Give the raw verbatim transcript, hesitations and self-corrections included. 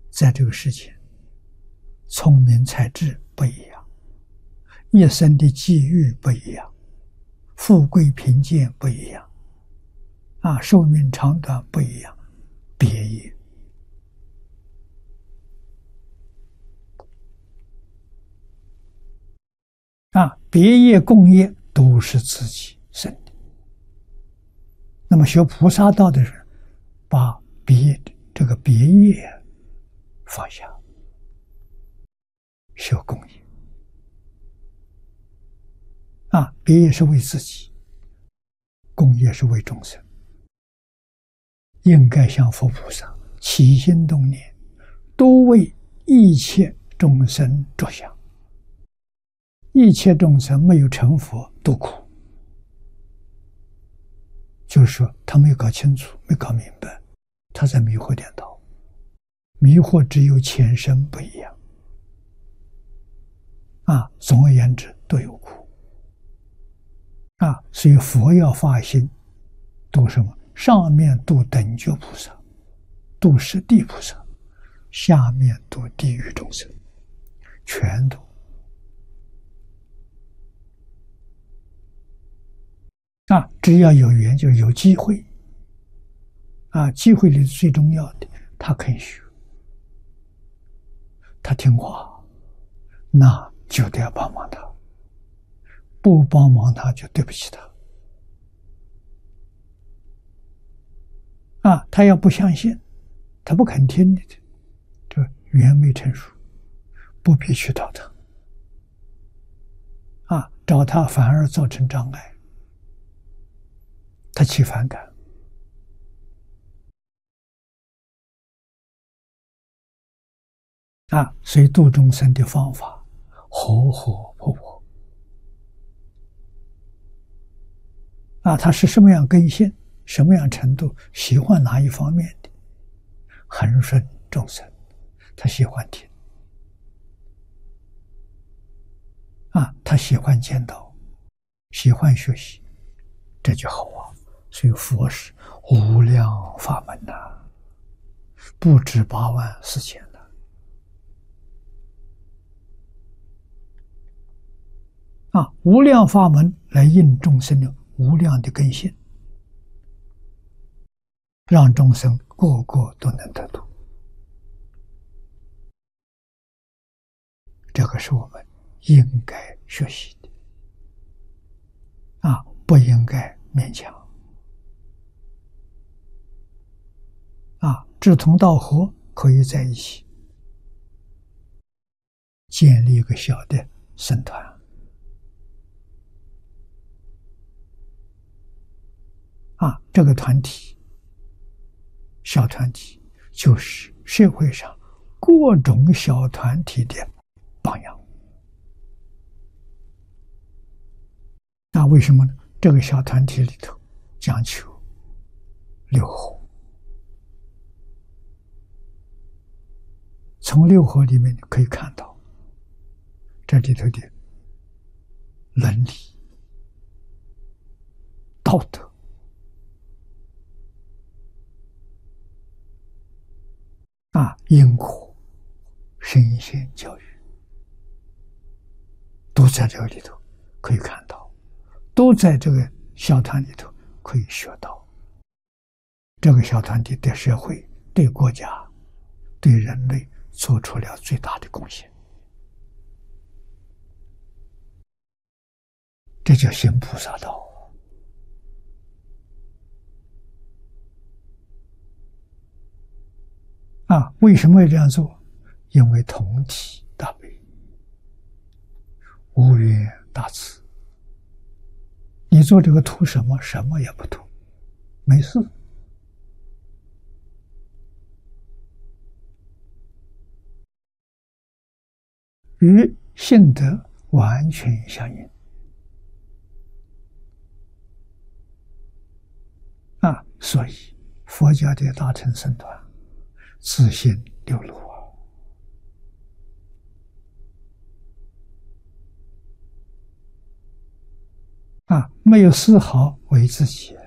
在这个世界，聪明才智不一样，一生的际遇不一样，富贵贫贱不一样，啊，寿命长短不一样，别业。啊，别业共业都是自己生的。那么学菩萨道的人，把别这个别业放下，修共业。啊，别业是为自己，共业是为众生。应该向佛菩萨起心动念，都为一切众生着想。一切众生没有成佛都苦，就是说他没有搞清楚，没搞明白，他在迷惑颠倒，迷惑只有前身不一样。啊，总而言之都有苦。啊，所以佛要发心度什么？上面度等觉菩萨，度十地菩萨，下面度地狱众生，全度。啊，只要有缘，就有机会。啊，机会里最重要的，他肯学，他听话，那就得要帮忙他，不帮忙他就对不起他。啊，他要不相信，他不肯听你的，这缘没成熟，不必去找他。啊，找他反而造成障碍。他起反感。啊，所以度众生的方法活活泼泼。啊，他是什么样根性，什么样程度，喜欢哪一方面的，恒顺众生，他喜欢听。啊，他喜欢见到，喜欢学习，这就好啊。所以佛是无量法门呐、啊，不止八万四千呐。啊，无量法门来应众生的无量的根性，让众生个个都能得度。这个是我们应该学习的。啊，不应该勉强。啊，志同道合可以在一起建立一个小的僧团。啊，这个团体，小团体就是社会上各种小团体的榜样。那为什么呢？这个小团体里头讲求六合。从六合里面可以看到这里头的伦理、道德、啊因果、身心教育，都在这个里头可以看到，都在这个小团里头可以学到。这个小团体对社会、对国家、对人类做出了最大的贡献，这叫行菩萨道。啊，为什么要这样做？因为同体大悲，无缘大慈。你做这个图什么？什么也不图，没事。与性德完全相应。啊，所以佛教的大乘僧团自信六路啊。啊，没有丝毫为自己，